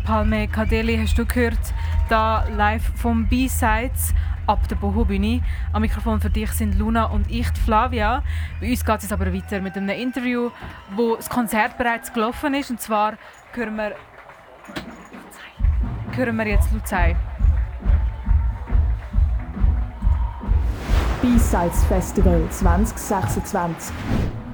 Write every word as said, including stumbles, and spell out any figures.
Palme Kadeli hast du gehört, da live vom B-Sides ab der Boho-Bühne. Am Mikrofon für dich sind Luna und ich, Flavia. Bei uns geht es aber weiter mit einem Interview, wo das Konzert bereits gelaufen ist. Und zwar hören wir, hören wir jetzt Luzei. B-Sides Festival zwanzig sechsundzwanzig.